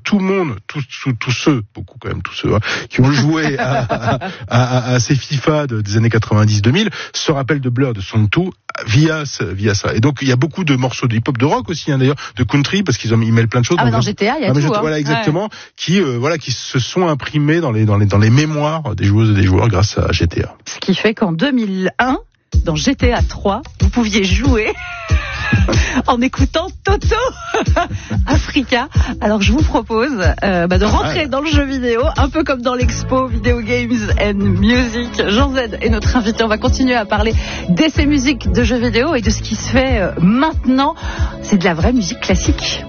tout le monde, tous ceux, beaucoup quand même, tous ceux qui ont joué à ces FIFA des années 90-2000 se rappellent de Blur, de Song 2 via ça. Et donc il y a beaucoup de morceaux de hip-hop, de rock aussi, d'ailleurs, de country, parce qu'ils mêlent plein de choses. Ah, dans GTA, il y a tout. Voilà, exactement, qui se sont imprimés dans les mémoires des joueuses et des joueurs grâce à GTA. Ce qui fait qu'en 2001, dans GTA 3, vous pouviez jouer en écoutant Toto Africa. Alors je vous propose de rentrer dans le jeu vidéo, un peu comme dans l'expo Video Games and Music. Jean Z est notre invité. On va continuer à parler d'essais musique, de jeux vidéo et de ce qui se fait maintenant. C'est de la vraie musique classique.